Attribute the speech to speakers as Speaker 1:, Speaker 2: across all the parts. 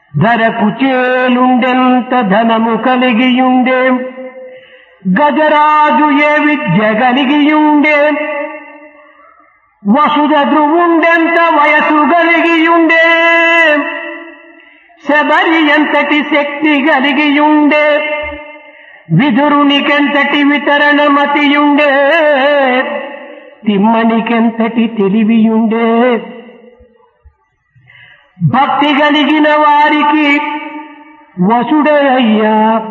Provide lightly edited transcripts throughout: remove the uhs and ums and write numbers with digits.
Speaker 1: ధరకు చేలుండెంత ధనము కలిగియుండే, గజరాజు ఏ విద్య కలిగియుండే, వసుధ ధ్రువుండెంత వయసు కలిగియుండే, శబరి ఎంతటి శక్తి కలిగియుండే, విదురునికెంతటి వితరణమతియుండే, తిమ్మనికెంతటి తెలివియుండే. భక్తి కలిగిన వారికి వసుడే అయ్యా,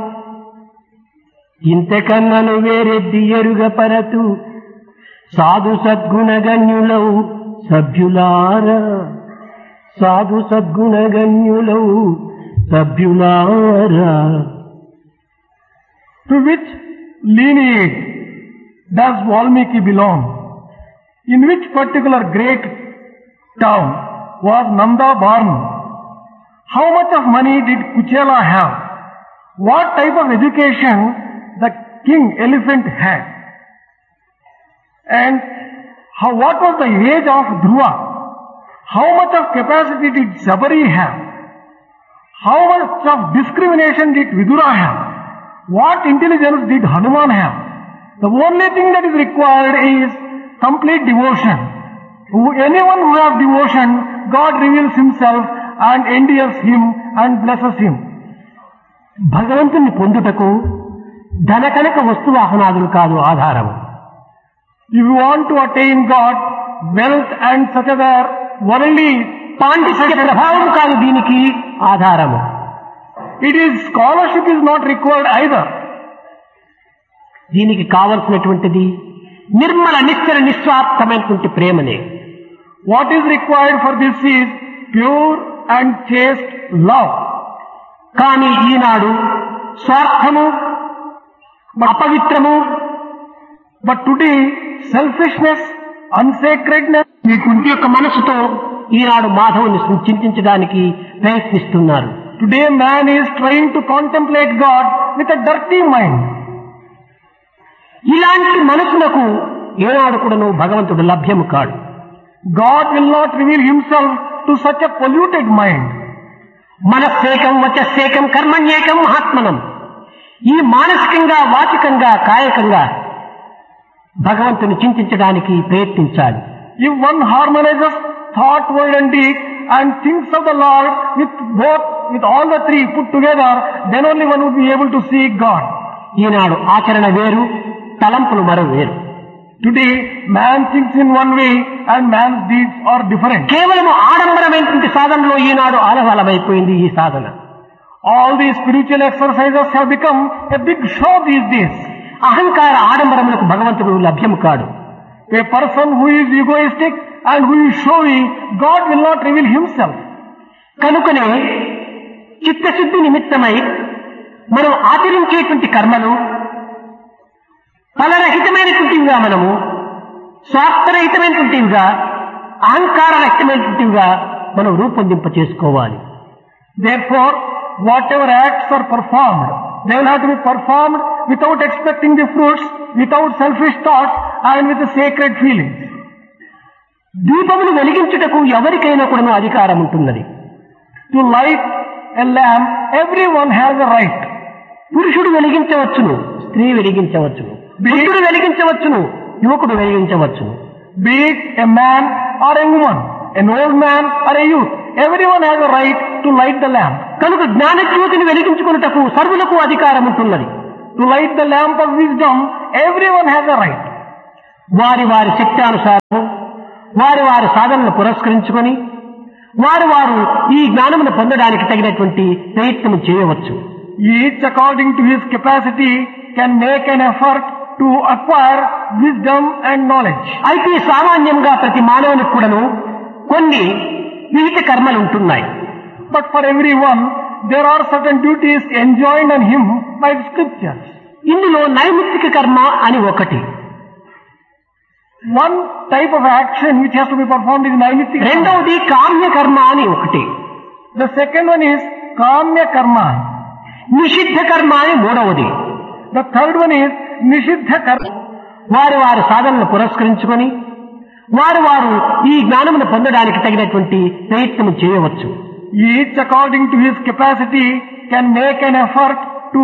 Speaker 1: ఇంతకన్నను వేరెద్ది ఎరుగపరతు సాధు సద్గుణగణ్యులవు సభ్యులారా, సాధు సద్గుణగణ్యులవు సభ్యులారా.
Speaker 2: To which lineage does Valmiki belong? In which particular great town was Nanda born? How much of money did Kuchela have? What type of education the king elephant had? And what was the age of Dhruva? How much of capacity did Sabari have? How much of discrimination did Vidura have? What intelligence did Hanuman have? The only thing that is required is complete devotion. Anyone who has devotion, God reveals himself and endears him and blesses him.
Speaker 1: భగవంతుని పొందుటకు ధనకనక వస్తువాహనాదులు కాదు ఆధారం.
Speaker 2: If you want to attain God, wealth and such other worldly
Speaker 1: పాండిత్య ప్రభావం కాదు దీనికి ఆధారము.
Speaker 2: It is scholarship is not required either.
Speaker 1: దీనికి కావలసినటువంటిది నిర్మల నిశ్చల నిస్వార్థమైనటువంటి ప్రేమనే.
Speaker 2: What is required for this is pure and chaste love.
Speaker 1: కానీ ఈనాడు స్వార్థము అపవిత్రము,
Speaker 2: but today selfishness, unsacredness,
Speaker 1: ఈ కుంటి యొక్క మనసుతో ఈనాడు మాధవుని చింతించడానికి ప్రయత్నిస్తున్నారు.
Speaker 2: Today man is trying to contemplate God with a dirty mind.
Speaker 1: ఇలాంటి మనసులకు ఏనాడు కూడాను భగవంతుడు లభ్యము కాడు.
Speaker 2: God will not reveal himself to such a polluted mind.
Speaker 1: మనస్సేకం వచస్సేకం కర్మణ్యేకం మహాత్మనం. ఈ మానసికంగా వాచికంగా కాయకంగా భగవంతుని చింతించడానికి ప్రయత్నించాలి.
Speaker 2: If one harmonizes thought, word and deed and thinks of the Lord with all the three put together, then only one would be able to see God.
Speaker 1: ఈనాడు ఆచరణ వేరు, తలంపులు మరో వేరు.
Speaker 2: Today man thinks in one way and man's deeds are different.
Speaker 1: కేవలం ఆడంబరమైనటువంటి సాధనలో ఈనాడు ఆలవాలమైపోయింది ఈ సాధన.
Speaker 2: All these spiritual exercises have become a big show these days.
Speaker 1: అహంకార ఆడంబరములకు భగవంతుడు లభ్యము కాడు.
Speaker 2: A person who is egoistic and who is showy, God will not reveal himself.
Speaker 1: కనుకనే చిత్తశుద్ధి నిమిత్తమై మనం ఆచరించేటువంటి కర్మలు ఫలరహితమైనటువంటివిగా, మనము స్వార్థరహితమైనటువంటివిగా, అహంకారరహితమైనటువంటివిగా మనం రూపొందింప చేసుకోవాలి.
Speaker 2: Therefore, whatever acts are performed, they will have to be performed without expecting the fruits, without selfish thoughts and with the sacred feelings.
Speaker 1: దీపమును వెలిగించుటకు ఎవరికైనా కూడా అధికారం ఉంటున్నది.
Speaker 2: To light a lamp, everyone has a right.
Speaker 1: పురుషుడు వెలిగించవచ్చును, స్త్రీ వెలిగించవచ్చును, వృద్ధుడు వెలిగించవచ్చును, యువకుడు వెలిగించవచ్చును.
Speaker 2: Be it a man or a woman, an old man or a youth, everyone has a right to light the lamp.
Speaker 1: కనుక జ్ఞానజ్యోతిని వెలిగించుకున్నటకు సర్వులకు అధికారం ఉంటున్నది.
Speaker 2: To light the lamp of wisdom, everyone has a right.
Speaker 1: వారి వారి శక్త్యానుసారం వారి వారి సాధనను పురస్కరించుకొని వారు ఈ జ్ఞానమును పొందడానికి తగినటువంటి ప్రయత్నం చేయవచ్చు.
Speaker 2: Each according to his capacity can make an effort to acquire wisdom and knowledge.
Speaker 1: అయితే సామాన్యంగా ప్రతి మానవునికి కూడాను కొన్ని విహిత కర్మలు ఉంటున్నాయి.
Speaker 2: But for everyone there are certain duties enjoined on him by the scriptures.
Speaker 1: ఇందులో నైమిత్తిక కర్మ అని ఒకటి.
Speaker 2: One type of action which has to be performed is naimittika.
Speaker 1: రెండవది కామ్య కర్మ అని ఒకటి.
Speaker 2: The second one is kamya karma.
Speaker 1: నిషిద్ధ కర్మ అని మూడవది.
Speaker 2: The third one is nishiddha karma.
Speaker 1: వారి వారి సాధనను పురస్కరించుకొని వారు ఈ జ్ఞానమును పొందడానికి తగినటువంటి ప్రయత్నం చేయవచ్చు.
Speaker 2: each according to his capacity can make an effort